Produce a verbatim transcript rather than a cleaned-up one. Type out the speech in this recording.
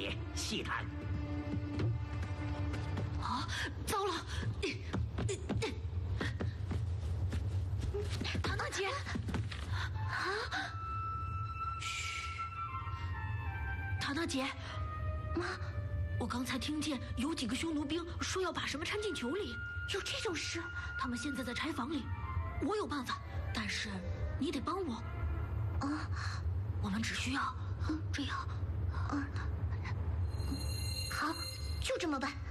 别细谈。 啊，糟了！唐娜姐，啊，嘘，唐娜姐，妈，我刚才听见有几个匈奴兵说要把什么掺进酒里，有这种事？他们现在在柴房里，我有办法，但是你得帮我。啊，我们只需要这样。嗯，好，就这么办。